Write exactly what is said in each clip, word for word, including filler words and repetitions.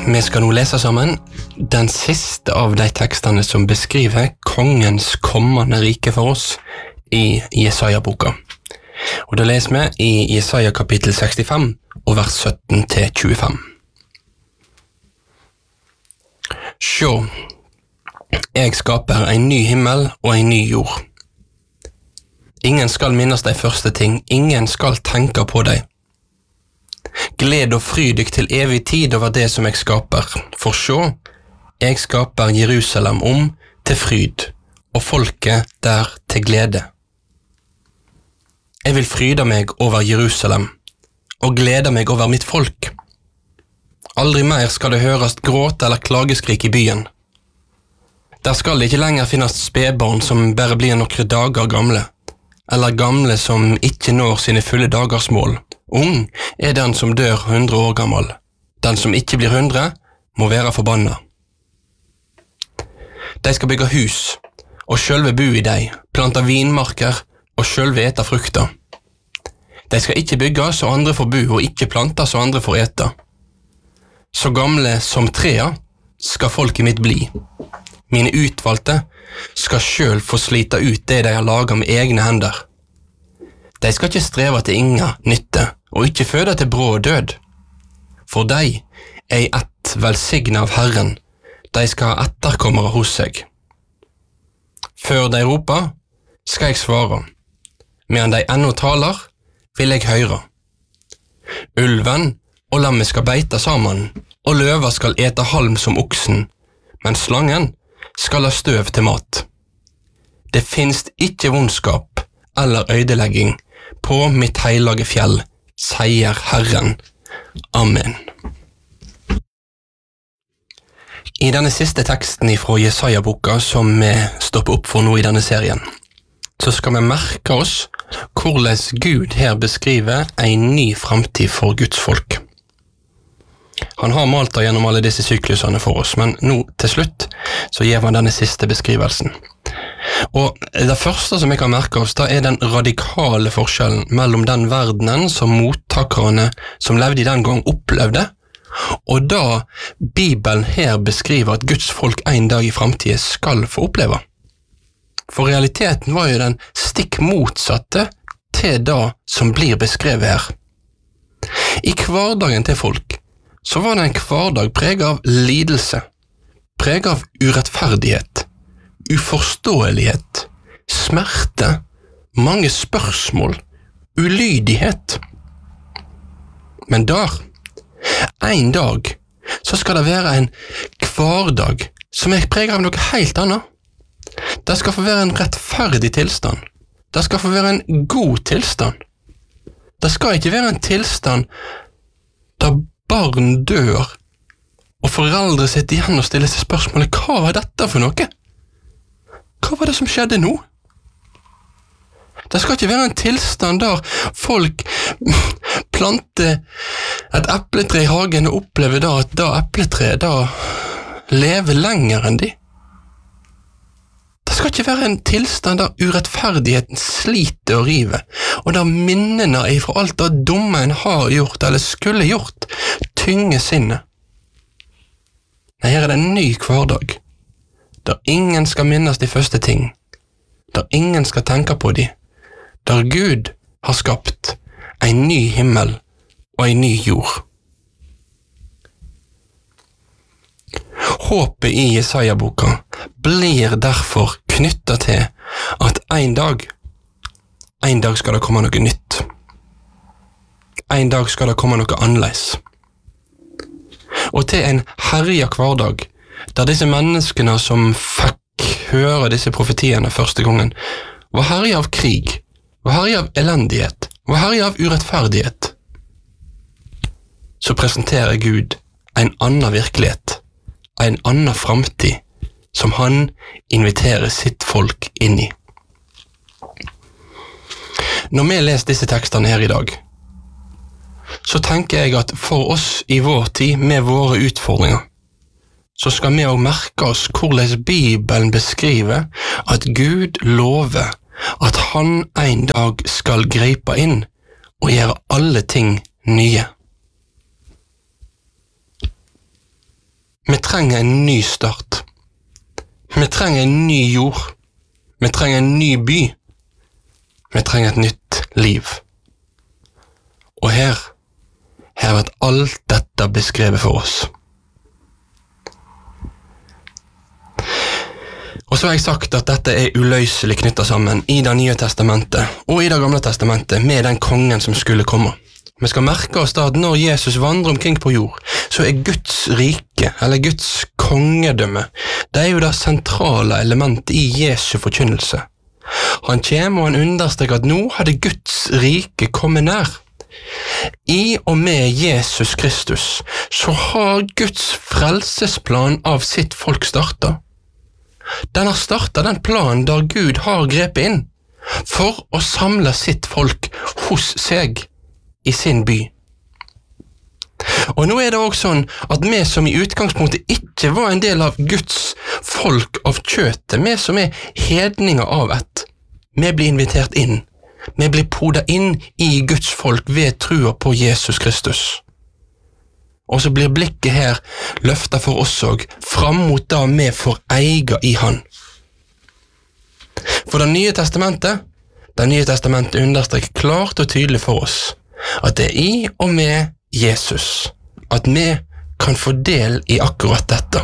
Vi skal nå lese sammen den siste av de tekstene som beskriver kongens kommende rike for oss i Jesaja-boka. Og da leser vi i Jesaja kapittel sekstifem og vers sytten til tjuefem. Sjå, jeg skaper en ny himmel og en ny jord. Ingen skal minnes de første ting, ingen skal tenke på dem. Gled og fry dykk til evig tid over det som jeg skaper, for sjå, jeg skaper Jerusalem om til fryd, og folket der til glede. Jeg vil fryde meg over Jerusalem, og glede meg over mitt folk. Aldri mer skal det høres gråt eller klageskrik i byen. Der skal det ikke lenger finnes spedbarn som bare blir noen dager gamle, eller gamle som ikke når sine fulle dagers mål. Ung er den som dør hundre år gammel. Den som ikke blir hundre, må være forbanna. De skal bygge hus, og sjølve bo i dei, planta vinmarker, og sjølve eta frukta. De skal ikke bygge så andre får bo, og ikke planta så andre får eta. Så gamle som trea skal folket mitt bli. Mine utvalgte skal sjøl få slita ut det de har laget med egne hender. De skal ikke streve til inga nytte, og ikke føde til brå død. For de er i ett velsignet av Herren, de skal ha etterkommere hos seg. Før de roper, skal jeg svare. Medan de ennå taler, vil jeg høre. Ulven og lammet skal beite sammen, og løva skal ete halm som oksen, men slangen skal ha støv til mat. Det finnes ikke vondskap eller øydelegging på mitt heilage fjell, sier Herren. Amen. I denne siste teksten fra Jesaja-boka som vi stopper opp for nå i denne serien, så skal vi merke oss hvordan Gud her beskriver en ny fremtid for Guds folk. Han har malt det gjennom alle disse syklusene for oss, men nå til slutt så gir han denne siste beskrivelsen. Og det første som vi kan merke oss, da er den radikale forskjellen mellom den verdenen som mottakerne som levde i den gang opplevde, og da Bibelen her beskriver at Guds folk en dag i fremtiden skal få oppleve. For realiteten var jo den stikk motsatte til det som blir beskrevet her. I hverdagen til folk så var det en hverdag preget av lidelse, preget av urettferdighet, uforståelighet, smerte, mange spørsmål, ulydighet. Men der, en dag, så skal det være en hverdag som er preget av noe helt annet. Det skal få være en rettferdig tilstand. Det skal få være en god tilstand. Det skal ikke være en tilstand der barn dør, og foreldre sitter igjen og stiller seg spørsmålet, hva var dette for noe? Hva var det som skjedde nå? Det skal ikke være en tilstand der folk planter et epletre i hagen og opplever da at da epletreet da lever lenger enn de. Det skal ikke være en tilstand der urettferdigheten sliter og river, og der minnene ifra alt det dumme en har gjort eller skulle gjort, tynger sinnet. Nei, her er det en ny hverdag, der ingen skal minnes de første ting, der ingen skal tenke på de, der Gud har skapt en ny himmel og en ny jord. Håpet i Jesaja-boka blir derfor knyttet til at en dag, en dag skal det komme noe nytt. En dag skal det komme noe annerledes. Og til en herja hverdag, der disse menneskene som fikk høre disse profetiene første gangen, var herja av krig, var herja av elendighet, var herja av urettferdighet, så presenterer Gud en annen virkelighet, en annen fremtid, som han inviterer sitt folk inn i. Når vi leser disse tekstene her i dag, så tenker jeg at for oss i vår tid, med våre utfordringer, så skal vi også merke oss hvordan Bibelen beskriver at Gud lover at han en dag skal gripe inn og gjøre alle ting nye. trenger en ny start. Vi trenger en ny jord. Vi trenger en ny by. Vi trenger et nytt liv. Og her, her vet alt dette beskrevet for oss. Og så har jeg sagt at dette er uløselig knyttet sammen i det nye testamentet og i det gamle testamentet med den kongen som skulle komme. Vi skal merke oss da at når Jesus vandrer omkring på jord, så er Guds rike, eller Guds kongedømme, det er jo det sentrale elementet i Jesu forkynnelse. Han kommer og han understreker at nå hadde Guds rike kommet nær. I og med Jesus Kristus så har Guds frelsesplan av sitt folk startet. Den har startet den planen der Gud har grepet inn for å samle sitt folk hos seg i sin by. Og nå er det også sånn at vi som i utgangspunktet ikke var en del av Guds folk av kjøtet, vi som er hedninger av ett, vi blir invitert inn. Vi blir podet inn i Guds folk ved trua på Jesus Kristus. Og så blir blikket her løftet for oss og fram mot det vi får eie i han. For det nye testamentet, det nye testamentet understreker klart og tydelig for oss at det er i og med Jesus at vi kan få del i akkurat dette.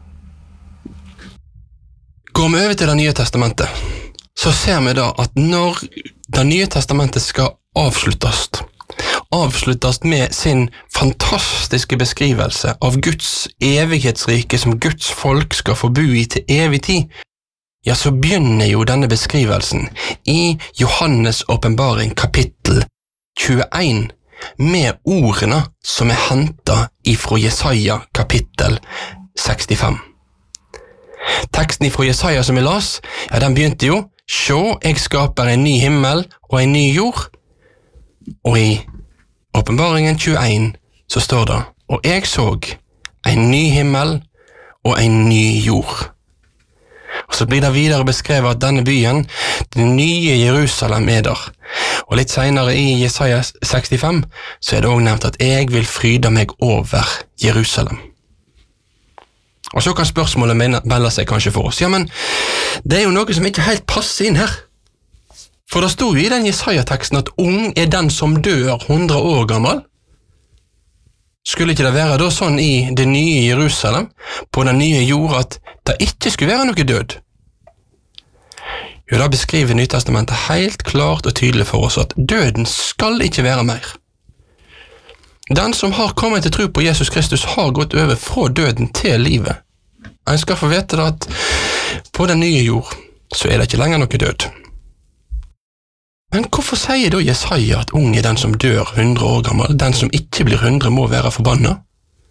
Går vi over til det nye testamentet, så ser vi da at når det nye testamentet skal avsluttes, avsluttes med sin fantastiske beskrivelse av Guds evighetsrike som Guds folk skal få bo i til evig tid, ja, så begynner jo denne beskrivelsen i Johannes åpenbaring kapittel tjueen med ordene som er hentet ifra Jesaja kapittel sekstifem. Teksten ifra Jesaja som vi las, ja, den begynte jo, «Sjå, jeg skaper en ny himmel og en ny jord», og i åpenbaringen tjueen så står det, «Og jeg så en ny himmel og en ny jord». Og så blir det videre beskrevet at denne byen, det nye Jerusalem, er der. Og litt senere i Jesaja sekstifem så er det også nevnt at «Jeg vil fryde meg over Jerusalem». Og så kan spørsmålet melde seg kanskje for oss. Ja, men det er jo noe som ikke helt passer inn her. For det stod jo i den Jesaja-teksten at ung er den som dør hundre år gammel. Skulle ikke det være da sånn i det nye Jerusalem, på den nye jord, at det ikke skulle være noe død? Jo, da beskriver Nytestamentet helt klart og tydelig for oss at døden skal ikke være mer. Den som har kommet til tro på Jesus Kristus har gått over fra døden til livet. En skal få vite at på den nye jord så er det ikke lenger noe død. Men hvorfor sier da Jesaja at ung er den som dør hundre år gammel, den som ikke blir hundre må være forbannet?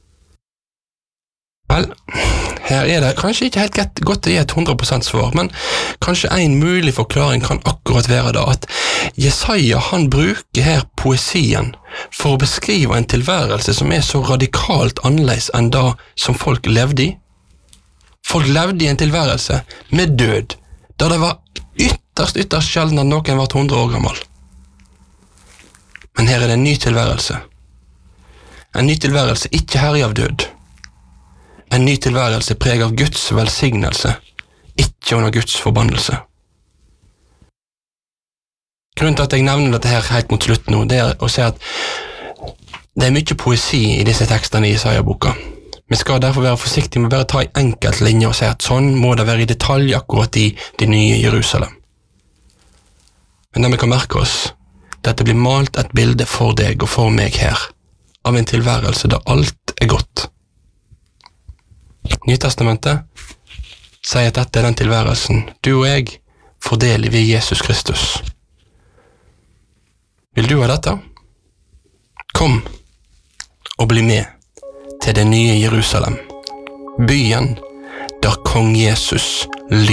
Vel, her er det kanskje ikke helt godt å gi et hundre prosent svar, men kanskje en mulig forklaring kan akkurat være da at Jesaja han bruker her poesien for å beskrive en tilværelse som er så radikalt annerledes enn det som folk levde i. Folk levde i en tilværelse med død, der det var ytterst, ytterst sjelden at noen var hundre år gammel. Men her er det en ny tilværelse. En ny tilværelse ikke herjet av død. En ny tilværelse preget av Guds velsignelse, ikke under Guds forbannelse. Grunnen til at jeg nevner dette her helt mot slutt nå, det er å si at det er mye poesi i disse tekstene i Jesaja-boka. Vi skal derfor være forsiktige med å bare ta en enkelt linje og si at sånn må det være i detalj akkurat i det nye Jerusalem. Men det vi kan merke oss, det er at det blir malt et bilde for deg og for meg her, av en tilværelse der alt er godt. Nytestamentet sier at dette er den tilværelsen du og jeg får del i ved Jesus Kristus. Vil du ha dette? Kom og bli med til det nye Jerusalem, byen der kong Jesus